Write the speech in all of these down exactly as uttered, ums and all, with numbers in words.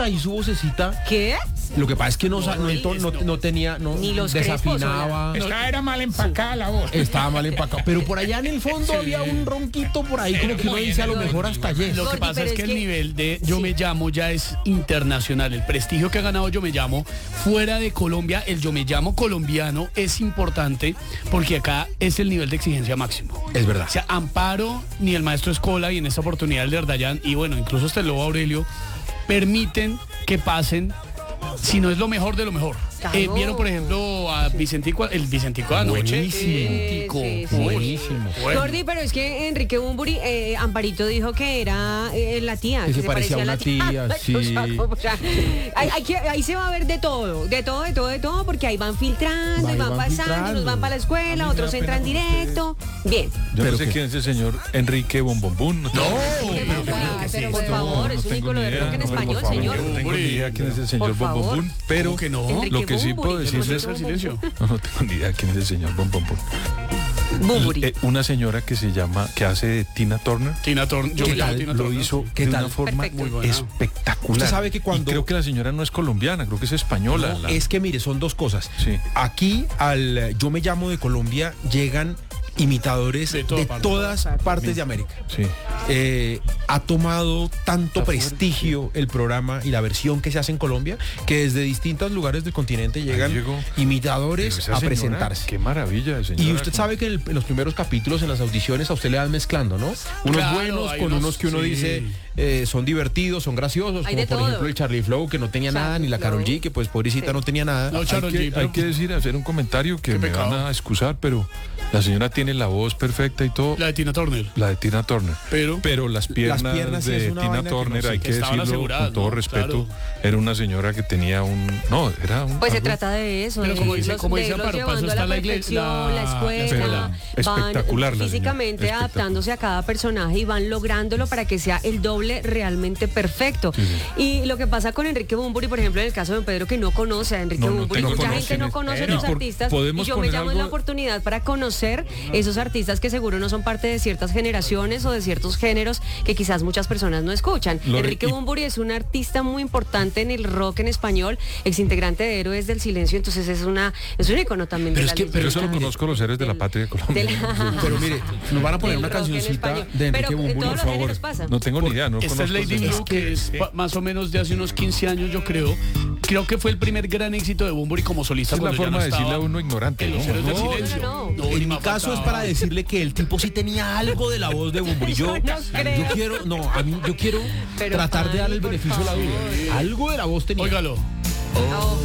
ahí su vocecita. ¿Qué? Lo que pasa es que no, No, no, no, no, no tenía, no, Ni los desafinaba. Esta era mal empacada la voz. Estaba mal empacado, pero por allá en el fondo había un ronquito por ahí, como que uno dice a lo mejor hasta ayer. Lo que Gordy, pasa pero es es que el que- nivel de Yo sí. Me Llamo ya es internacional. El prestigio que ha ganado Yo Me Llamo fuera de Colombia, el Yo Me Llamo colombiano es importante porque acá es el nivel de exigencia máximo. Es verdad. O sea, Amparo, ni el maestro Escola y en esta oportunidad el de Ardayán y bueno, incluso hasta el Lobo Aurelio permiten que pasen si no es lo mejor de lo mejor. Claro. Eh, Vieron, por ejemplo, a Vicentico, el Vicentico de anoche. Buenísimo. Vicentico. Sí, sí. Buenísimo. Bueno. Gordy, pero es que Enrique Bumburi, eh, Amparito dijo que era eh, la tía. Que se parecía a una la tía, sí. O sea, o sea, ahí, ahí que- ahí se va a ver de todo, de todo, de todo, de todo, porque ahí van filtrando, Ahí y van, van pasando, filtrando. unos van para la escuela, otros entran directo. Bien. Yo Pero no sé que- quién es el señor Enrique Bombombún. No, Pero, pero, por favor, es un ícono de rock en español, por favor, señor. No tengo ni idea quién es el señor Por favor. Bombombún, pero ¿Cómo que no? Enrique lo que sí Bunbury, puedo decir Enrique es... el silencio. No, no tengo ni idea quién es el señor Bombombún. Bumburi. Eh, una señora que se llama, que hace de Tina Turner, Tina Turner. Yo ¿Qué Me Llamo tal? Tina lo Turner. hizo ¿Qué de tal? una forma Perfecto. Muy buena. espectacular. Usted sabe que cuando- Y creo que la señora no es colombiana, creo que es española. No, la- es que mire, son dos cosas. Sí. Aquí al eh, Yo Me Llamo de Colombia llegan imitadores De de, toda parte. todas partes de América. Sí. Eh, ha tomado tanto Está prestigio el programa y la versión que se hace en Colombia que desde distintos lugares del continente llegan llegó. imitadores Pero esa a señora, presentarse. Qué maravilla de señora. Y usted sabe que en, el- en los primeros capítulos, en las audiciones, a usted le van mezclando, ¿no? Unos Claro, buenos hay con unos- unos que uno sí. dice eh, son divertidos, son graciosos, Hay como de por todo. ejemplo el Charlie Flow, que no tenía nada, Charlie ni la Karol Flow. G, que pues pobrecita Sí. no tenía nada. No, Hay Charol que, G, pero- hay que decir, hacer un comentario que Qué me pecado. van a excusar, pero la señora tiene la voz perfecta y todo. La de Tina Turner. La de Tina Turner. Pero- Pero las piernas, piernas sí de es una Tina vaina que no Turner, sé, hay que que estaban decirlo aseguradas, con todo ¿no? respeto, Claro. era una señora que tenía un... No, era un... Pues se algo- trata de eso, Pero de como dice- irlos- como de dice irlos Amparo, para eso llevando a está la la igle- perfección, la- la la escuela, escuela. van Espectacular la señora, físicamente espectacular. adaptándose a cada personaje y van lográndolo para que sea el doble realmente perfecto. Sí, sí. Y lo que pasa con Enrique Bumburi, por ejemplo, en el caso de don Pedro, que no conoce a Enrique No, no Bumburi, tengo mucha conocimiento. gente no conoce a Pero los por- artistas, y podemos yo me poner llamo en la algo- oportunidad para conocer esos artistas que seguro no son parte de ciertas generaciones o de ciertos géneros que quizás muchas personas no escuchan. Lore, Enrique y- Bumburi es un artista muy importante en el rock en español, exintegrante de Héroes del Silencio, entonces es una es un icono también Pero de es la que- Pero eso lo leyenda conozco los héroes de la del- patria de Colombia. de la- Pero mire, nos van a poner del una rock en cancioncita español. de Enrique Pero en Bumburi, todos por los favor. géneros pasa. No tengo ni idea, no Esta es conozco. Lady esos- Blue, que es pa- más o menos de hace unos quince años, yo creo. Creo que fue el primer gran éxito de Bumburi como solista. Esa es la cuando ya forma no de decirle a estaba uno ignorante, en los ¿no? Héroes del No, Silencio. no, no. En ni mi más caso es faltaba. para decirle que el tipo sí tenía algo de la voz de Bumburi. Yo, Yo no creo. yo quiero, no, a mí yo quiero Pero, tratar de darle el Pani, por beneficio de la favor. duda. Algo de la voz tenía. Óigalo. Oh,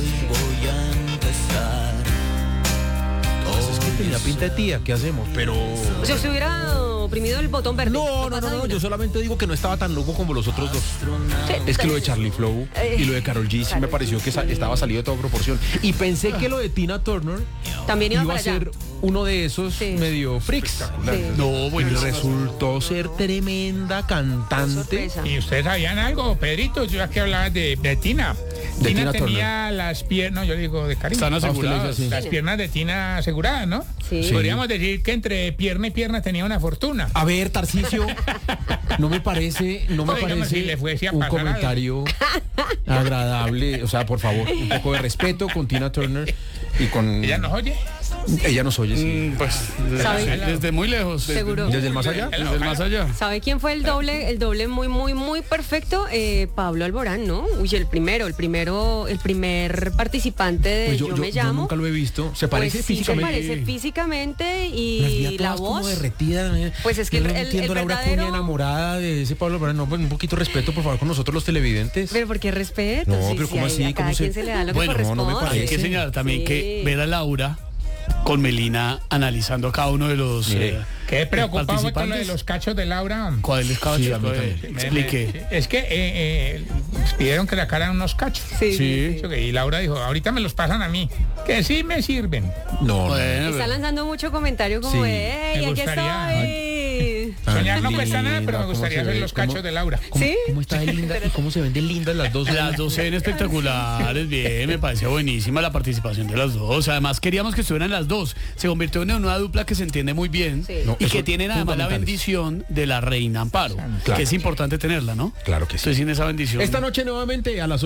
Pues es que tenía pinta de tía, ¿qué hacemos? Pero... o sea, usted hubiera oprimido el botón verde. No, no, pasa no, de no, una. yo solamente digo que no estaba tan loco como los otros dos. Sí, Es que lo de Charlie Flow y lo de Karol G sí me Karol pareció que sa- estaba salido de toda proporción. Y pensé que lo de Tina Turner También iba iba a para allá. ser uno de esos Sí. medio freaks. Sí. No, Y bueno, resultó ser tremenda cantante. Sorpresa. ¿Y ustedes sabían algo, Pedrito? Yo ya que hablaba de, de Tina. De Tina Tina tenía las piernas, yo le digo de cariño. están Ah, usted le dice aseguradas. así. Las piernas de Tina aseguradas, ¿no? Sí. Sí. Podríamos decir que entre pierna y pierna tenía una fortuna. A ver, Tarcisio, no me parece, no me Pues, digamos, parece si le fuese a un pasar algo. comentario agradable. O sea, por favor, un poco de respeto con Tina Turner y con... ¿Ella nos oye? Ella nos oye, sí. Mm, Pues ¿Sabe? desde, desde muy lejos. Desde, Seguro. ¿Desde el más allá? Desde el más allá. ¿Sabe quién fue el doble, el doble muy, muy, muy perfecto? Eh, Pablo Alborán, ¿no? Uy, el primero, el primero, el primer participante de Pues Yo, me llamo. nunca lo he visto. Se parece Pues sí, físicamente. se parece físicamente Las y veía la todas como voz. derretida. ¿eh? Pues es que Yo el- no el- entiendo el Laura verdadero- Acuña enamorada de ese Pablo Alborán. No, pues un poquito de respeto, por favor, con nosotros los televidentes. Pero ¿por qué respeto? No, Sí, pero sí, ¿cómo ahí así? a cada ¿Cómo se- quien se le da lo Bueno, que no, no me corresponde. Hay que señalar también Sí. que ver a Laura con Melina analizando a cada uno de los Mire, eh, Quedé preocupado fue con lo de participantes. los cachos de Laura. ¿Cuál es cada Sí, chico? a mí Eh, también. Explique. Es que eh, eh, pidieron que le sacaran unos cachos. Sí, Sí. sí, sí. Y Laura dijo, ahorita me los pasan a mí. Que sí me sirven. No, no. Bueno, Está lanzando mucho comentario como Sí. de, ¡ey, Me aquí gustaría- estoy! Soñar no Tan cuesta nada, pero me linda, ¿cómo gustaría se ver ve? los ¿Cómo- cachos de Laura. ¿Cómo, ¿Sí? ¿Cómo está de linda y cómo se ven de lindas las dos? las dos se ven espectaculares, bien, me pareció buenísima la participación de las dos. Además, queríamos que estuvieran las dos. Se convirtió en una dupla que se entiende muy bien Sí. No, y eso que tiene nada más la fundamentales. bendición de la reina Amparo, Claro. que es importante tenerla, ¿no? Claro que sí. Entonces, sin esa bendición. Esta noche nuevamente a las